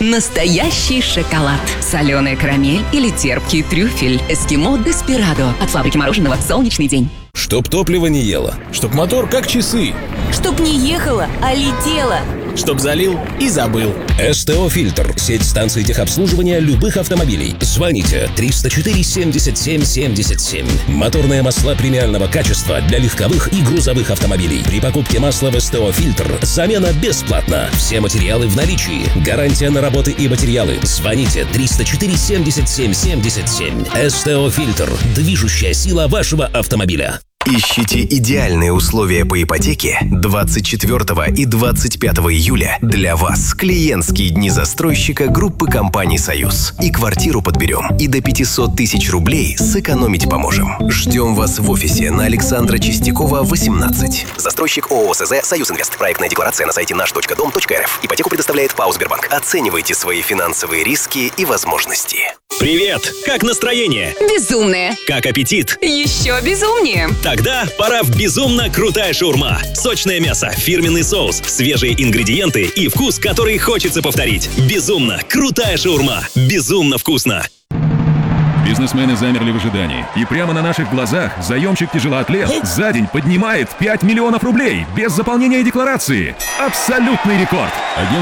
Настоящий шоколад, соленая карамель или терпкий трюфель. Эскимо Деспирадо от фабрики мороженого «Солнечный день». Чтоб топливо не ело, чтоб мотор как часы, чтоб не ехала, а летела, чтоб залил и забыл. СТО «Фильтр» — сеть станций техобслуживания любых автомобилей. Звоните 304 77 77. Моторные масла премиального качества для легковых и грузовых автомобилей. При покупке масла в СТО «Фильтр» замена бесплатна. Все материалы в наличии. Гарантия на работы и материалы. Звоните 304 77 77. СТО «Фильтр» — движущая сила вашего автомобиля. Ищите идеальные условия по ипотеке 24 и 25 июля. Для вас клиентские дни застройщика группы компаний «Союз». И квартиру подберем, и до 500 тысяч рублей сэкономить поможем. Ждем вас в офисе на Александра Чистякова, 18. Застройщик ООО СЗ «Союз Инвест». Проектная декларация на сайте наш.дом.рф. Ипотеку предоставляет ПАО «Сбербанк». Оценивайте свои финансовые риски и возможности. Привет! Как настроение? Безумное. Как аппетит? Еще безумнее. Тогда пора в безумно крутая шаурма. Сочное мясо, фирменный соус, свежие ингредиенты и вкус, который хочется повторить. Безумно крутая шаурма. Безумно вкусно. Бизнесмены замерли в ожидании. И прямо на наших глазах заемщик-тяжелоатлет за день поднимает 5 миллионов рублей без заполнения декларации. Абсолютный рекорд.